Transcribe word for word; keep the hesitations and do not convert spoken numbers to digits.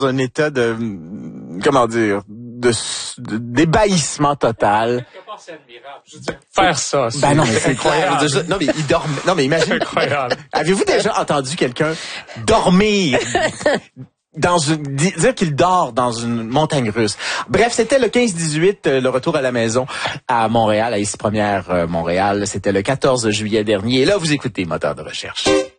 un état de, comment dire, de, de d'ébahissement total. C'est admirable. Je veux dire, faire ça, c'est, ben non, mais c'est incroyable. Clair. Non, mais il dormait. Non, mais imagine. Incroyable. Avez-vous déjà entendu quelqu'un dormir dans une, dire qu'il dort dans une montagne russe? Bref, c'était le quinze dix-huit, le retour à la maison à Montréal, à Ici Première Montréal. C'était le quatorze juillet dernier. Et là, vous écoutez Moteur de recherche.